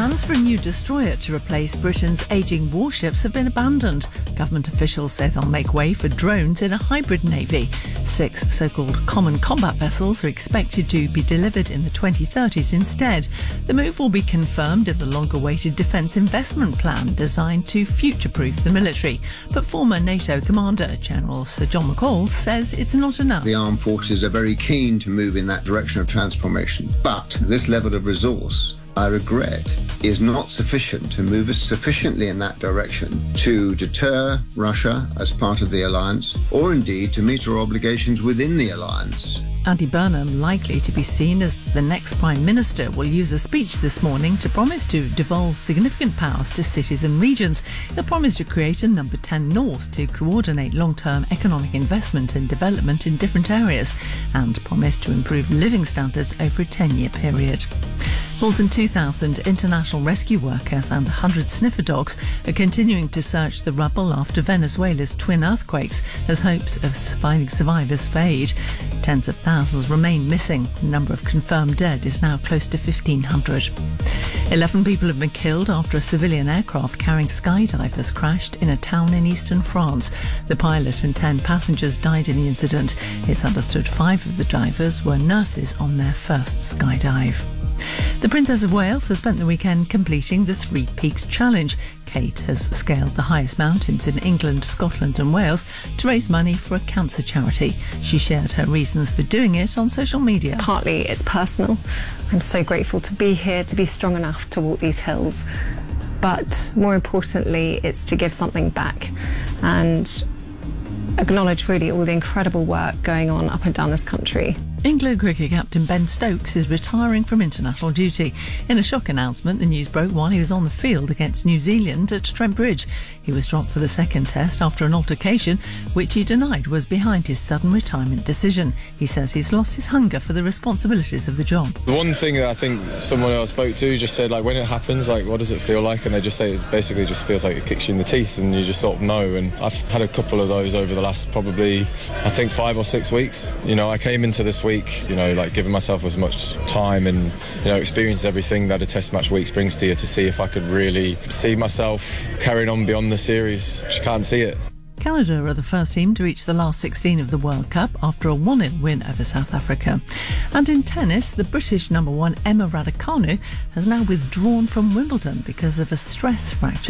Plans for a new destroyer to replace Britain's ageing warships have been abandoned. Government officials say they'll make way for drones in a hybrid navy. 6 so-called common combat vessels are expected to be delivered in the 2030s instead. The move will be confirmed in the long-awaited defence investment plan designed to future-proof the military. But former NATO commander General Sir John McCall says it's not enough. The armed forces are very keen to move in that direction of transformation, but this level of resource, I regret, is not sufficient to move us sufficiently in that direction to deter Russia as part of the alliance, or indeed to meet our obligations within the alliance. Andy Burnham, likely to be seen as the next Prime Minister, will use a speech this morning to promise to devolve significant powers to cities and regions. He'll promise to create a Number 10 North to coordinate long-term economic investment and development in different areas, and promise to improve living standards over a 10-year period. More than 2,000 international rescue workers and 100 sniffer dogs are continuing to search the rubble after Venezuela's twin earthquakes as hopes of finding survivors fade. Tens of thousands remain missing. The number of confirmed dead is now close to 1,500. 11 people have been killed after a civilian aircraft carrying skydivers crashed in a town in eastern France. The pilot and 10 passengers died in the incident. It's understood 5 of the divers were nurses on their first skydive. The Princess of Wales has spent the weekend completing the Three Peaks Challenge. Kate has scaled the highest mountains in England, Scotland and Wales to raise money for a cancer charity. She shared her reasons for doing it on social media. Partly it's personal. I'm so grateful to be here, to be strong enough to walk these hills. But more importantly, it's to give something back and acknowledge really all the incredible work going on up and down this country. England cricket captain Ben Stokes is retiring from international duty. In a shock announcement, the news broke while he was on the field against New Zealand at Trent Bridge. He was dropped for the second test after an altercation, which he denied was behind his sudden retirement decision. He says he's lost his hunger for the responsibilities of the job. The one thing that I think someone I spoke to just said, like, when it happens, like, what does it feel like? And they just say it basically just feels like it kicks you in the teeth and you just sort of know. And I've had a couple of those over the last probably, I think, 5 or 6 weeks. You know, I came into this week, you know, like giving myself as much time and, you know, experienced everything that a test match week brings to you to see if I could really see myself carrying on beyond the series. Just can't see it. Canada are the first team to reach the last 16 of the World Cup after a 1-0 win over South Africa. And in tennis, the British number 1 Emma Raducanu has now withdrawn from Wimbledon because of a stress fracture